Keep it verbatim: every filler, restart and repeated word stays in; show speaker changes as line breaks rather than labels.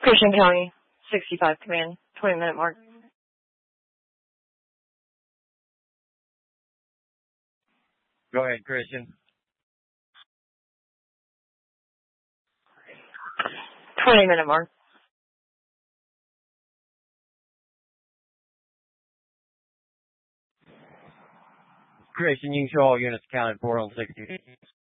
Christian County, sixty-five command, twenty minute mark.
Go ahead, Christian.
twenty minute mark.
Christian, you can show all units accounted for on sixty.